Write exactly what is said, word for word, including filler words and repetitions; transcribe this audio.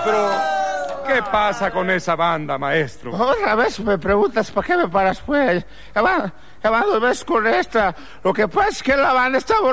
Maestro, ¿qué pasa con esa banda, maestro? Otra vez me preguntas para qué me paras, pues. Ya va, ya va dos veces con esta. Lo que pasa es que la banda está